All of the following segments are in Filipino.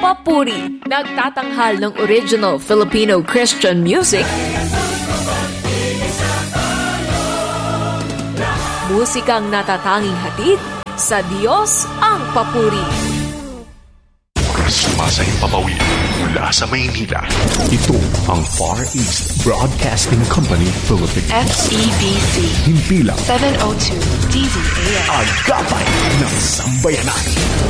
Papuri, nagtatanghal ng original Filipino Christian music, musikang natatanging hatid sa Diyos ang papuri. Sumasayang papawid mula sa Maynila. Ito ang Far East Broadcasting Company Philippines. FEBC. Himpilang 702 DZAM. Agapay ng Sambayanan.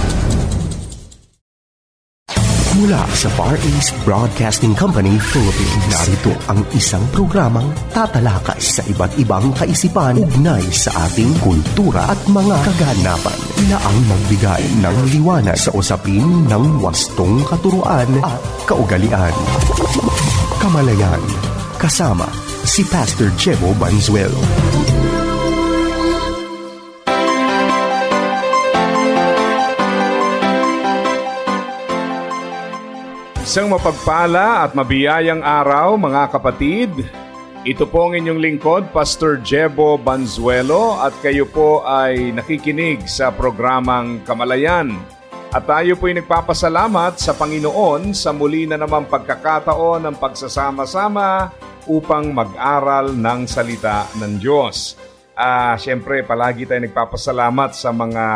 Mula sa Far East Broadcasting Company Philippines, narito ang isang programang tatalakay sa iba't ibang kaisipan ugnay sa ating kultura at mga kaganapan na ang magbigay ng liwanag sa usapin ng wastong katuruan at kaugalian. Kamalayan, kasama si Pastor Jebo Banzuelo. Isang mapagpala at mabiyayang araw, mga kapatid. Ito po ang inyong lingkod, Pastor Jebo Banzuelo, at kayo po ay nakikinig sa programang Kamalayan. At tayo po ay nagpapasalamat sa Panginoon sa muli na namang pagkakataon ng pagsasama-sama upang mag-aral ng salita ng Diyos. Siyempre, palagi tayo nagpapasalamat sa mga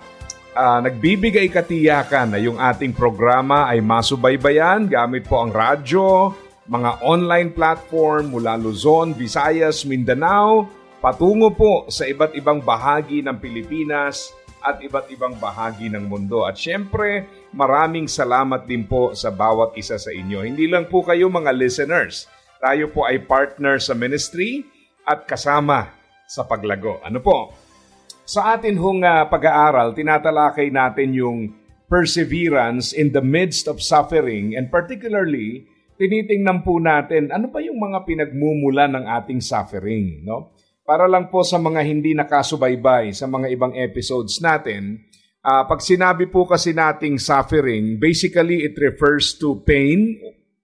nagbibigay katiyakan na yung ating programa ay masubaybayan gamit po ang radyo, mga online platform mula Luzon, Visayas, Mindanao, patungo po sa iba't ibang bahagi ng Pilipinas at iba't ibang bahagi ng mundo. At syempre, maraming salamat din po sa bawat isa sa inyo. Hindi lang po kayo mga listeners. Tayo po ay partner sa ministry at kasama sa paglago. Ano po? Sa atin hong pag-aaral, tinatalakay natin yung perseverance in the midst of suffering, and particularly, tinitingnan po natin ano pa yung mga pinagmumula ng ating suffering, no? Para lang po sa mga hindi nakasubaybay sa mga ibang episodes natin, pag sinabi po kasi nating suffering, basically it refers to pain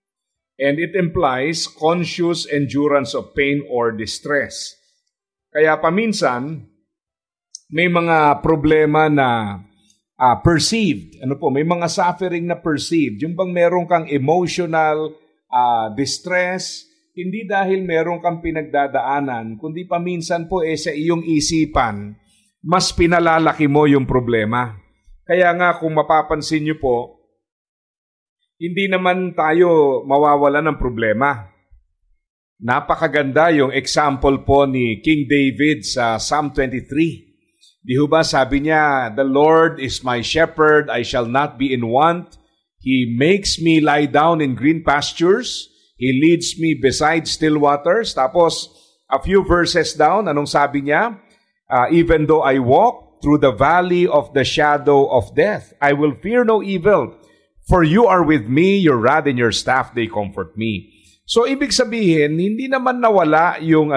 and it implies conscious endurance of pain or distress. Kaya paminsan, may mga problema na perceived. May mga suffering na perceived. Yung bang meron kang emotional distress, hindi dahil meron kang pinagdadaanan, kundi paminsan po sa iyong isipan, mas pinalalaki mo yung problema. Kaya nga kung mapapansin niyo po, hindi naman tayo mawawala ng problema. Napakaganda yung example po ni King David sa Psalm 23. Di ho ba sabi niya, "The Lord is my shepherd, I shall not be in want. He makes me lie down in green pastures. He leads me beside still waters." Tapos, a few verses down, anong sabi niya? "Even though I walk through the valley of the shadow of death, I will fear no evil. For you are with me, your rod and your staff, they comfort me." So, ibig sabihin, hindi naman nawala yung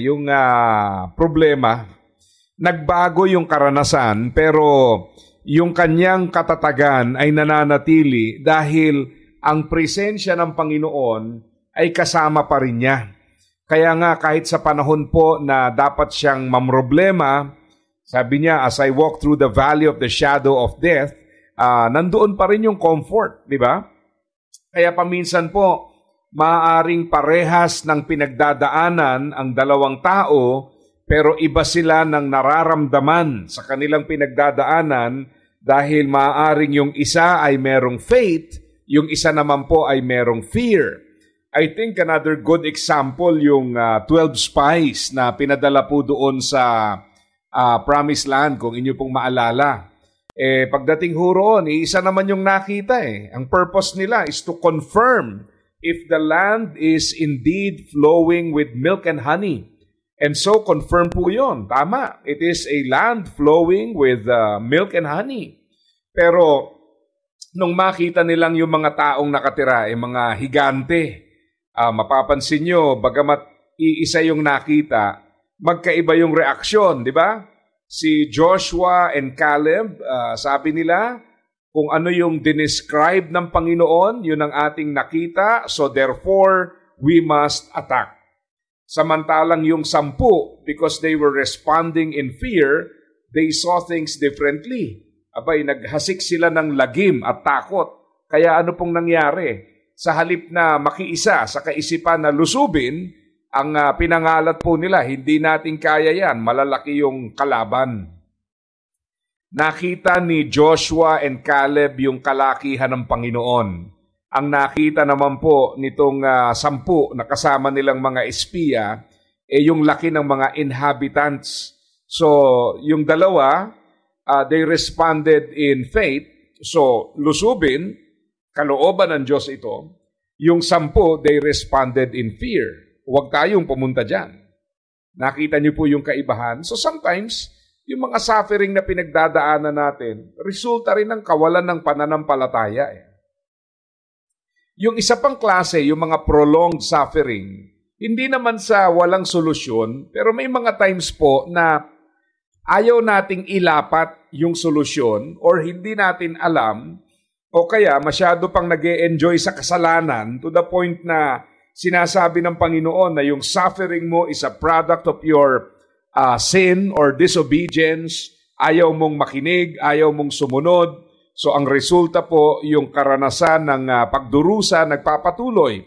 problema. Nagbago yung karanasan, pero yung kanyang katatagan ay nananatili dahil ang presensya ng Panginoon ay kasama pa rin niya. Kaya nga kahit sa panahon po na dapat siyang mamroblema, sabi niya, "As I walk through the valley of the shadow of death," nandoon pa rin yung comfort, di ba? Kaya paminsan po, maaaring parehas ng pinagdadaanan ang dalawang tao, pero iba sila ng nararamdaman sa kanilang pinagdadaanan dahil maaaring yung isa ay merong faith, yung isa naman po ay merong fear. I think another good example yung 12 spies na pinadala po doon sa Promised Land, kung inyo pong maalala. Pagdating ho roon, isa naman yung nakita . Ang purpose nila is to confirm if the land is indeed flowing with milk and honey. And so, confirm po yun. Tama. It is a land flowing with milk and honey. Pero, nung makita nilang yung mga taong nakatira, mga higante, mapapansin nyo, bagamat iisa yung nakita, magkaiba yung reaksyon, di ba? Si Joshua and Caleb, sabi nila, kung ano yung dinescribe ng Panginoon, yun ang ating nakita, so therefore, we must attack. Samantalang yung 10, because they were responding in fear, they saw things differently. Abay, naghasik sila ng lagim at takot. Kaya ano pong nangyari? Sa halip na makiisa sa kaisipan na lusubin, ang pinangalat po nila, hindi natin kaya yan, malalaki yung kalaban. Nakita ni Joshua and Caleb yung kalakihan ng Panginoon. Ang nakita naman po nitong 10 na kasama nilang mga espiya, yung laki ng mga inhabitants. So, yung dalawa, they responded in faith. So, lusubin, kalooban ng Diyos ito. Yung 10, they responded in fear. Huwag tayong pumunta dyan. Nakita niyo po yung kaibahan. So, sometimes, yung mga suffering na pinagdadaanan natin, resulta rin ng kawalan ng pananampalataya. Yung isa pang klase, yung mga prolonged suffering, hindi naman sa walang solusyon, pero may mga times po na ayaw nating ilapat yung solusyon or hindi natin alam o kaya masyado pang nag-e-enjoy sa kasalanan to the point na sinasabi ng Panginoon na yung suffering mo is a product of your sin or disobedience, ayaw mong makinig, ayaw mong sumunod. So ang resulta po yung karanasan ng pagdurusa nagpapatuloy.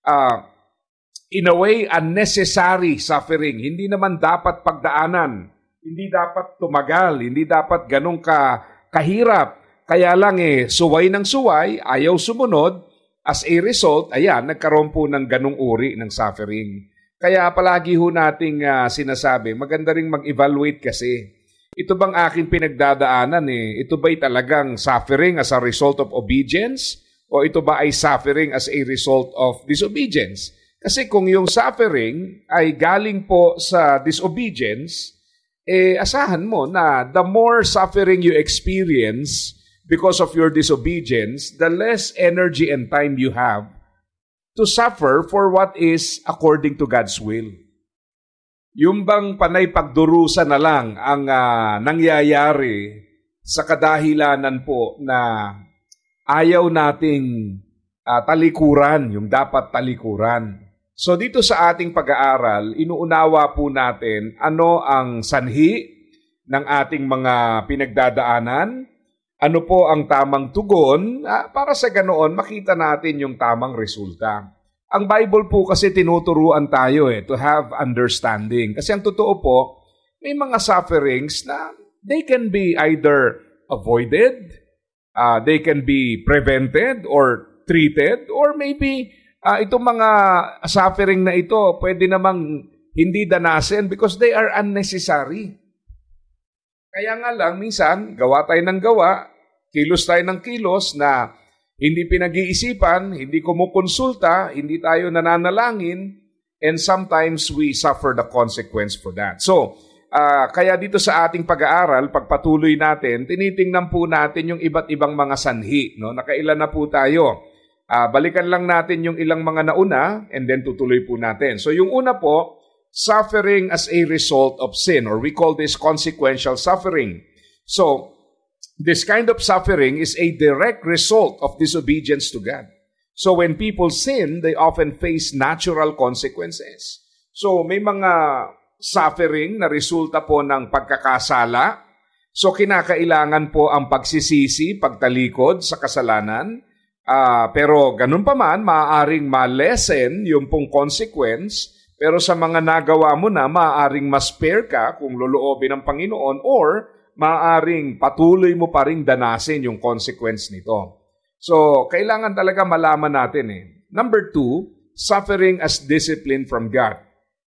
In a way, unnecessary suffering. Hindi naman dapat pagdaanan. Hindi dapat tumagal. Hindi dapat ganun kahirap. Kaya lang suway ng suway, ayaw sumunod. As a result, ayan, nagkaroon po ng ganung uri ng suffering. Kaya palagi ho nating sinasabi, maganda ring mag-evaluate kasi. Ito bang aking pinagdadaanan Ito ba'y talagang suffering as a result of obedience? O ito ba ay suffering as a result of disobedience? Kasi kung yung suffering ay galing po sa disobedience, asahan mo na the more suffering you experience because of your disobedience, the less energy and time you have to suffer for what is according to God's will. Yung bang panay pagdurusa na lang ang nangyayari sa kadahilanan po na ayaw nating talikuran, yung dapat talikuran. So dito sa ating pag-aaral, inuunawa po natin ano ang sanhi ng ating mga pinagdadaanan, ano po ang tamang tugon, para sa ganoon makita natin yung tamang resulta. Ang Bible po kasi tinuturuan tayo to have understanding. Kasi ang totoo po, may mga sufferings na they can be either avoided, they can be prevented or treated, or maybe itong mga suffering na ito, pwede namang hindi danasin because they are unnecessary. Kaya nga lang, minsan, gawa tayo ng gawa, kilos tayo ng kilos na hindi pinag-iisipan, hindi kumukonsulta, hindi tayo nananalangin, and sometimes we suffer the consequence for that. So, kaya dito sa ating pag-aaral, pagpatuloy natin, tinitingnan po natin yung iba't ibang mga sanhi. No? Nakailan na po tayo. Balikan lang natin yung ilang mga nauna and then tutuloy po natin. So yung una po, suffering as a result of sin, or we call this consequential suffering. So this kind of suffering is a direct result of disobedience to God. So when people sin, they often face natural consequences. So may mga suffering na resulta po ng pagkakasala. So kinakailangan po ang pagsisisi, pagtalikod sa kasalanan. Pero ganun pa man, maaaring ma-lessen yung pong consequence, pero sa mga nagawa mo na, maaaring ma-spare ka kung loloobin ng Panginoon, or maaaring patuloy mo pa rin danasin yung consequence nito. So, kailangan talaga malaman natin Number 2, suffering as discipline from God.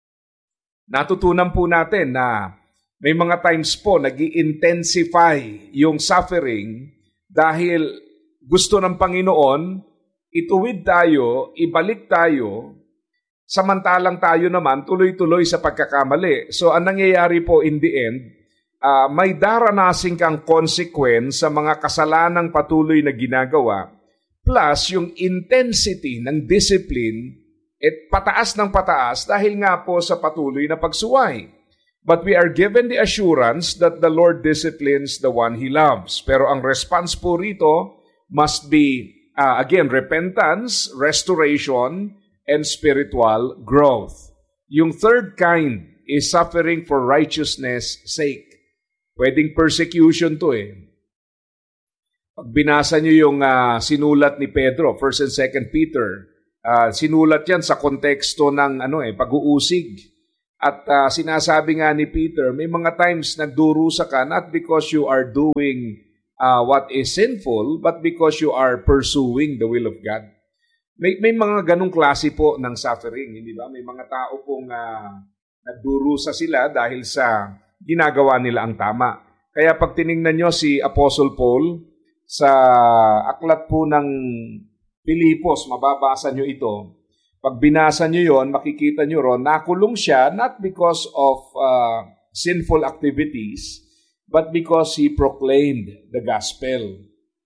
Natutunan po natin na may mga times po nag-i-intensify yung suffering dahil gusto ng Panginoon, ituwid tayo, ibalik tayo, samantalang tayo naman tuloy-tuloy sa pagkakamali. So, ang nangyayari po in the end, may daranasin kang consequence sa mga kasalanang patuloy na ginagawa, plus yung intensity ng discipline, pataas ng pataas dahil nga po sa patuloy na pagsuway. But we are given the assurance that the Lord disciplines the one He loves. Pero ang response po rito must be, again, repentance, restoration, and spiritual growth. Yung third kind is suffering for righteousness' sake. Pwedeng persecution to Pag binasa niyo yung sinulat ni Pedro, 1st and 2nd Peter, sinulat yan sa konteksto ng pag-uusig. At sinasabi nga ni Peter, may mga times nagdurusa ka not because you are doing what is sinful, but because you are pursuing the will of God. May mga ganong klase po ng suffering, hindi ba? May mga tao pong nagdurusa sila dahil sa ginagawa nila ang tama. Kaya pag tiningnan nyo si Apostle Paul sa aklat po ng Pilipos, mababasa nyo ito. Pag binasa nyo yon, makikita nyo ron, nakulong siya not because of sinful activities, but because he proclaimed the gospel.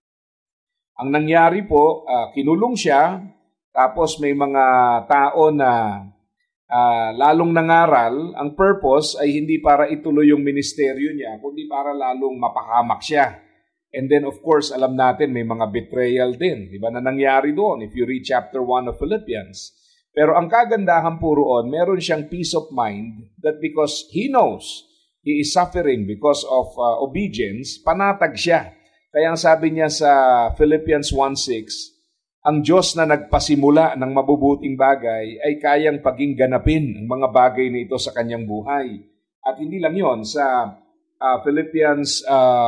Ang nangyari po, kinulong siya, tapos may mga tao na lalong nangaral, ang purpose ay hindi para ituloy yung ministeryo niya, kundi para lalong mapahamak siya. And then of course, alam natin may mga betrayal din, di ba, na nangyari doon if you read chapter 1 of Philippians. Pero ang kagandahan po roon, meron siyang peace of mind that because he knows he is suffering because of obedience, panatag siya. Kaya ang sabi niya sa Philippians 1:6, ang Diyos na nagpasimula ng mabubuting bagay ay kayang paging ganapin ang mga bagay na ito sa kanyang buhay. At hindi lang yon, sa Philippians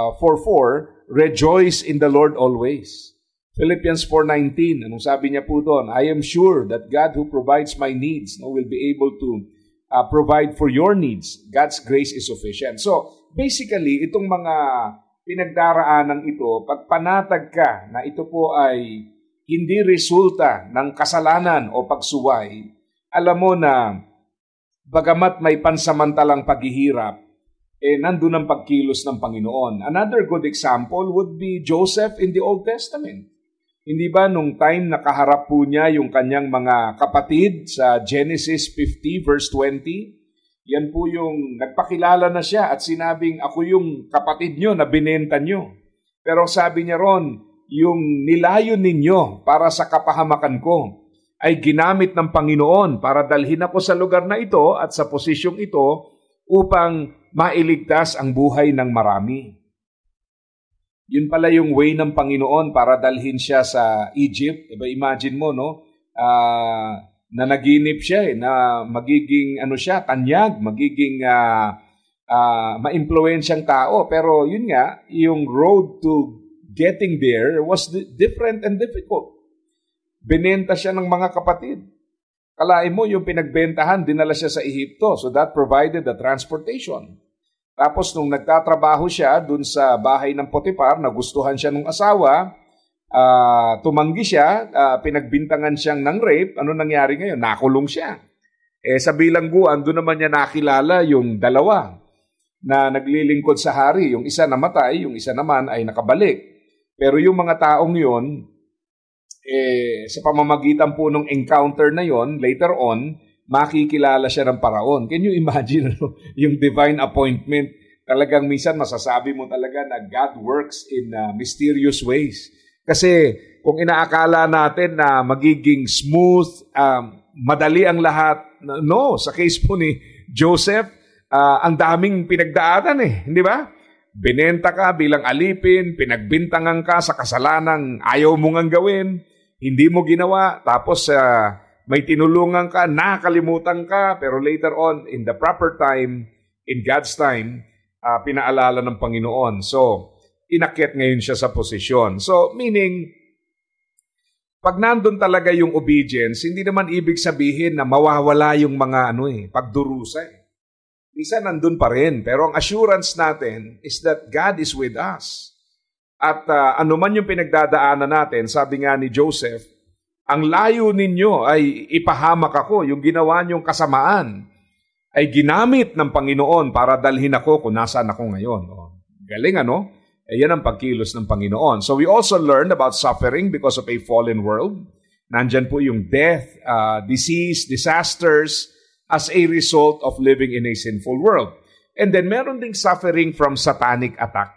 4:4, rejoice in the Lord always. Philippians 4:19, anong sabi niya po doon? I am sure that God who provides my needs will be able to provide for your needs. God's grace is sufficient. So, basically, itong mga pinagdaraanan ito, pag panatag ka na ito po ay hindi resulta ng kasalanan o pagsuway, alam mo na bagamat may pansamantalang paghihirap, nandun ang pagkilos ng Panginoon. Another good example would be Joseph in the Old Testament. Hindi ba nung time nakaharap po niya yung kanyang mga kapatid sa Genesis 50 verse 20? Yan po yung nagpakilala na siya at sinabing, ako yung kapatid nyo na binenta nyo. Pero sabi niya ron, yung nilayon ninyo para sa kapahamakan ko ay ginamit ng Panginoon para dalhin ako sa lugar na ito at sa posisyong ito upang mailigtas ang buhay ng marami. Yun pala yung way ng Panginoon para dalhin siya sa Egypt. Diba, imagine mo, no? Na naginip siya, na magiging tanyag, magiging ma-impluwensyang tao. Pero yun nga, yung road to getting there was different and difficult. Binenta siya ng mga kapatid. Kalain mo, yung pinagbentahan, dinala siya sa Ehipto. So that provided the transportation. Tapos nung nagtatrabaho siya dun sa bahay ng Potiphar, nagustuhan siya ng asawa, tumanggi siya, pinagbintangan siyang ng rape, ano nangyari ngayon? Nakulong siya. Sa bilangguan, doon naman niya nakilala yung dalawa na naglilingkod sa hari. Yung isa namatay, yung isa naman ay nakabalik. Pero yung mga taong yun, sa pamamagitan po ng encounter na yon, later on, makikilala siya ng paraon. Can you imagine yung divine appointment? Talagang minsan masasabi mo talaga na God works in mysterious ways. Kasi kung inaakala natin na magiging smooth, madali ang lahat, no, sa case po ni Joseph, ang daming pinagdaanan hindi ba? Binenta ka bilang alipin, pinagbintangan ka sa kasalanang ayaw mo ngang gawin, hindi mo ginawa, tapos may tinulungan ka, nakalimutan ka, pero later on, in the proper time, in God's time, pinaalala ng Panginoon. So, inakyat ngayon siya sa posisyon. So, meaning, pag nandun talaga yung obedience, hindi naman ibig sabihin na mawawala yung mga pagdurusa. Minsan nandun pa rin, pero ang assurance natin is that God is with us. At anuman yung pinagdadaanan natin, sabi nga ni Joseph, ang layo ninyo ay ipahamak ako, yung ginawa niyong kasamaan ay ginamit ng Panginoon para dalhin ako kung nasaan ako ngayon. Galing yan ang pagkilos ng Panginoon. So we also learned about suffering because of a fallen world. Nandyan po yung death, disease, disasters as a result of living in a sinful world. And then meron ding suffering from satanic attack.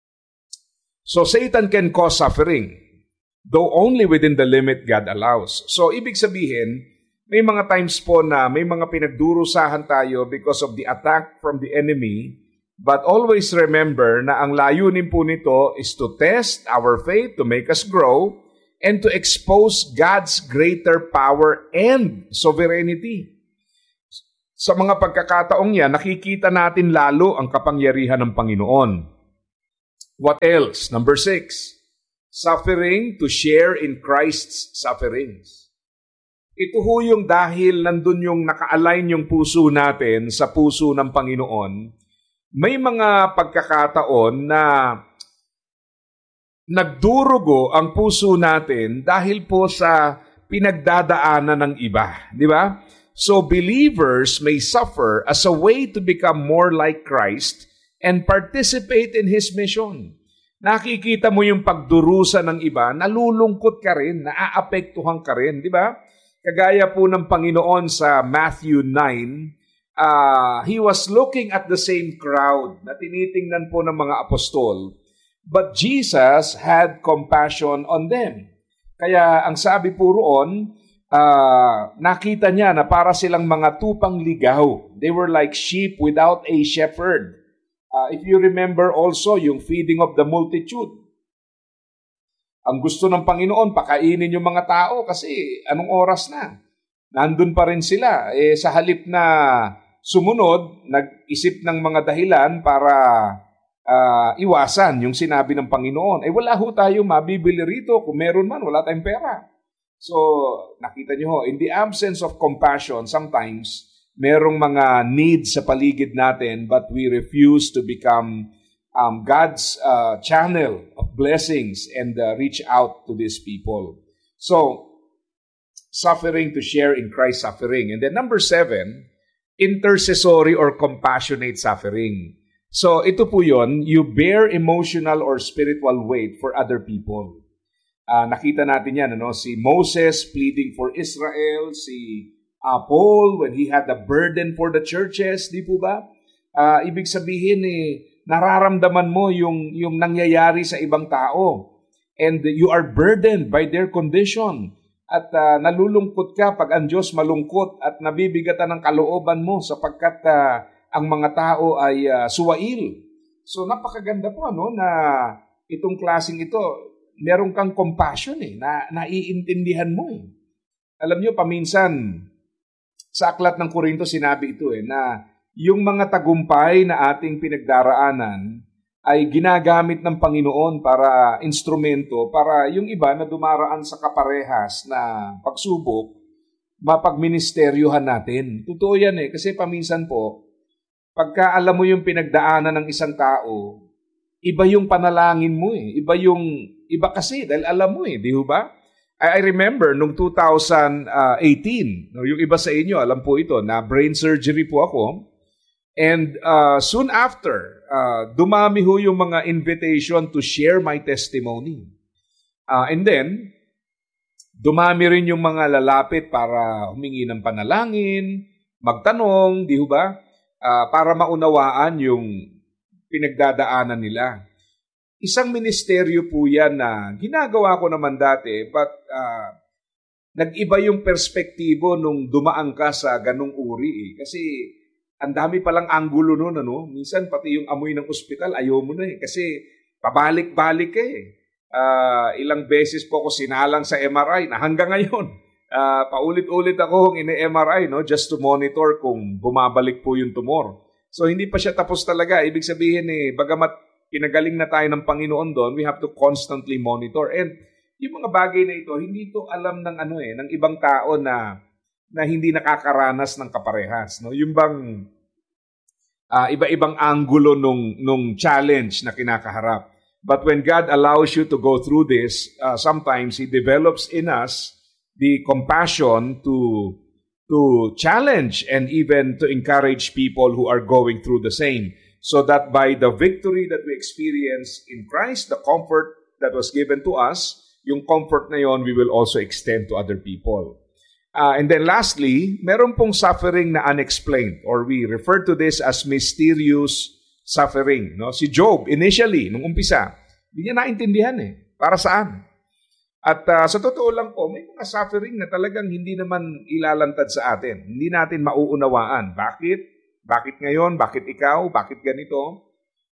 So Satan can cause suffering, though only within the limit God allows. So, ibig sabihin, may mga times po na may mga pinagdurusahan tayo because of the attack from the enemy But always remember na ang layunin po nito is to test our faith, to make us grow, and to expose God's greater power and sovereignty. Sa mga pagkakataong yan, nakikita natin lalo ang kapangyarihan ng Panginoon. What else? Number 6, suffering to share in Christ's sufferings. Ito ho yung dahil nandun yung naka-align yung puso natin sa puso ng Panginoon. May mga pagkakataon na nagdurugo ang puso natin dahil po sa pinagdadaanan ng iba. Di ba? So believers may suffer as a way to become more like Christ and participate in His mission. Nakikita mo yung pagdurusa ng iba, nalulungkot ka rin, naaapektuhan ka rin. Di ba? Kagaya po ng Panginoon sa Matthew 9, he was looking at the same crowd na tinitingnan po ng mga apostol. But Jesus had compassion on them. Kaya ang sabi po roon, nakita niya na para silang mga tupang ligaw. They were like sheep without a shepherd. If you remember also yung feeding of the multitude. Ang gusto ng Panginoon, pakainin yung mga tao kasi anong oras na? Nandun pa rin sila. Sa halip na sumunod, nag-isip ng mga dahilan para iwasan yung sinabi ng Panginoon. Wala ho tayo mabibili rito. Kung meron man, wala tayong pera. So, nakita nyo ho, in the absence of compassion, sometimes, merong mga needs sa paligid natin, but we refuse to become God's channel of blessings and reach out to these people. So, suffering to share in Christ's suffering. And then number 7, intercessory or compassionate suffering. So, ito po yun, you bear emotional or spiritual weight for other people. Nakita natin yan, si Moses pleading for Israel, si Paul when he had the burden for the churches, di po ba? Ibig sabihin, nararamdaman mo yung nangyayari sa ibang tao. And you are burdened by their condition. At nalulungkot ka pag ang Diyos malungkot at nabibigatan ng kalooban mo sapagkat ang mga tao ay suwail. So napakaganda po na itong klaseng ito, meron kang compassion na naiintindihan mo Alam niyo, paminsan sa aklat ng Korinto sinabi ito na yung mga tagumpay na ating pinagdaraanan ay ginagamit ng Panginoon para instrumento para yung iba na dumaraan sa kaparehas na pagsubok, mapagministeryohan natin. Totoo yan kasi paminsan po, pagka alam mo yung pinagdaanan ng isang tao, iba yung panalangin mo Iba kasi dahil alam mo di ba? I remember nung 2018, yung iba sa inyo, alam po ito, na brain surgery po ako. And soon after, dumami ho yung mga invitation to share my testimony. And then, dumami rin yung mga lalapit para humingi ng panalangin, magtanong, di ba? Para maunawaan yung pinagdadaanan nila. Isang ministeryo po yan na ginagawa ko naman dati, but nag-iba yung perspektibo nung dumaan ka sa ganung uri. Kasi ang dami palang anggulo nun, Minsan pati yung amoy ng ospital, ayaw mo na Kasi pabalik-balik ilang beses po ako sinalang sa MRI na hanggang ngayon. Paulit-ulit akong ine-MRI, just to monitor kung bumabalik po yung tumor. So hindi pa siya tapos talaga. Ibig sabihin bagamat pinagaling na tayo ng Panginoon doon, we have to constantly monitor. And yung mga bagay na ito, hindi ito alam ng ng ibang tao na hindi nakakaranas ng kaparehas. Yung bang iba-ibang anggulo nung challenge na kinakaharap. But when God allows you to go through this, sometimes He develops in us the compassion to challenge and even to encourage people who are going through the same. So that by the victory that we experience in Christ, the comfort that was given to us, yung comfort na yon we will also extend to other people. And then lastly, meron pong suffering na unexplained, or we refer to this as mysterious suffering. Si Job, initially, nung umpisa, hindi niya naintindihan para saan. At sa totoo lang po, may mga suffering na talagang hindi naman ilalantad sa atin. Hindi natin mauunawaan. Bakit? Bakit ngayon? Bakit ikaw? Bakit ganito?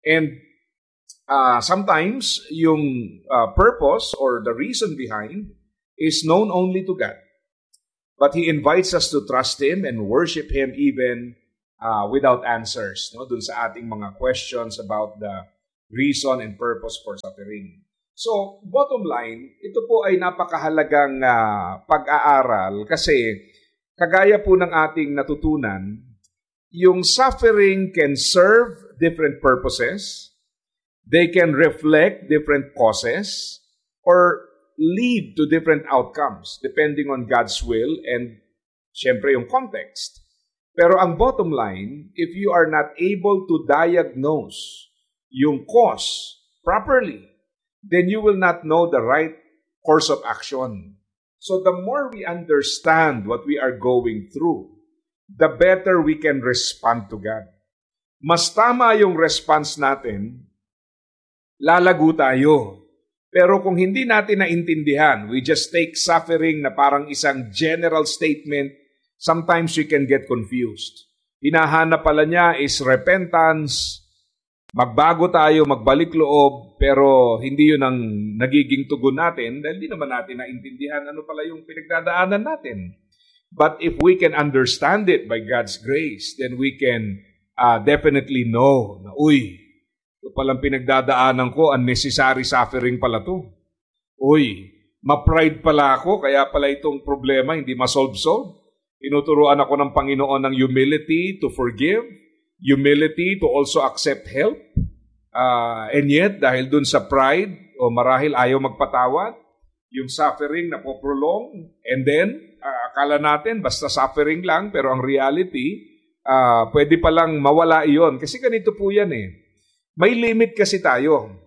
And sometimes yung purpose or the reason behind is known only to God. But He invites us to trust Him and worship Him even without answers, no? Dun sa ating mga questions about the reason and purpose for suffering. So, bottom line, ito po ay napakahalagang pag-aaral kasi kagaya po ng ating natutunan, yung suffering can serve different purposes, they can reflect different causes, or lead to different outcomes depending on God's will and syempre yung context. Pero ang bottom line, if you are not able to diagnose yung cause properly, then you will not know the right course of action. So the more we understand what we are going through, the better we can respond to God. Mas tama yung response natin, lalago tayo. Pero kung hindi natin naintindihan, we just take suffering na parang isang general statement, sometimes we can get confused. Hinahanap pala niya is repentance, magbago tayo, magbalik loob, pero hindi yun ang nagiging tugon natin dahil hindi naman natin naintindihan ano pala yung pinagdadaanan natin. But if we can understand it by God's grace, then we can definitely know na, ito palang pinagdadaanan ko, unnecessary suffering pala to. Ma-pride pala ako, kaya pala itong problema hindi masolve-solve. Tinuturuan ako ng Panginoon ng humility to forgive, humility to also accept help. And yet, dahil dun sa pride, o marahil ayaw magpatawad, yung suffering na po-prolong, and then, akala natin, basta suffering lang, pero ang reality, pwede palang mawala iyon. Kasi ganito po yan May limit kasi tayo.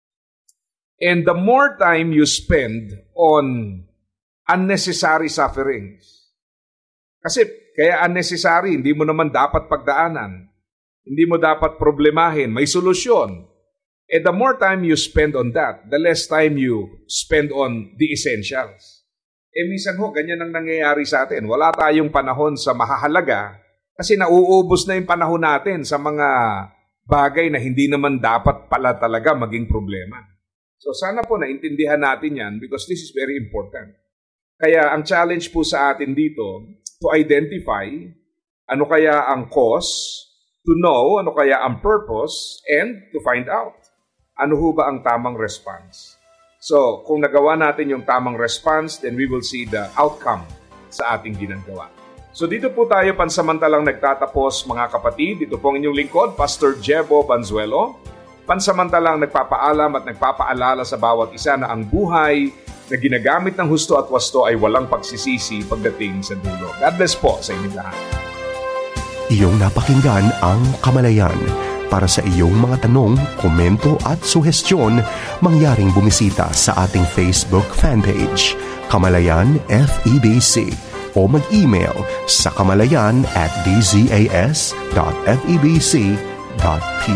And the more time you spend on unnecessary sufferings, kasi kaya unnecessary, hindi mo naman dapat pagdaanan. Hindi mo dapat problemahin. May solusyon. And the more time you spend on that, the less time you spend on the essentials. Minsan ganyan ang nangyayari sa atin. Wala tayong panahon sa mahahalaga kasi nauubos na yung panahon natin sa mga bagay na hindi naman dapat pala talaga maging problema. So sana po naintindihan natin yan because this is very important. Kaya ang challenge po sa atin dito, to identify ano kaya ang cause, to know ano kaya ang purpose, and to find out ano ho ba ang tamang response. So, kung nagawa natin yung tamang response, then we will see the outcome sa ating ginagawa. So, dito po tayo pansamantalang nagtatapos, mga kapatid. Ito po ang inyong lingkod, Pastor Jebo Banzuelo. Pansamantalang nagpapaalam at nagpapaalala sa bawat isa na ang buhay na ginagamit ng husto at wasto ay walang pagsisisi pagdating sa dulo. God bless po sa inyong lahat. Iyong napakinggan ang Kamalayan. Para sa iyong mga tanong, komento at suhestyon, mangyaring bumisita sa ating Facebook fanpage, Kamalayan FEBC, o mag-email sa kamalayan@dzas.febc.ph.